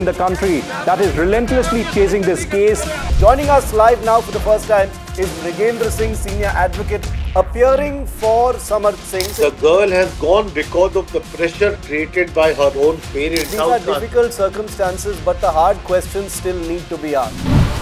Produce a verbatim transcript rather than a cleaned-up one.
in the country that is relentlessly chasing this case. Joining us live now for the first time is Mrigendra Singh, senior advocate, appearing for Samarth Singh. The girl has gone because of the pressure created by her own parents. These are difficult circumstances, but the hard questions still need to be asked.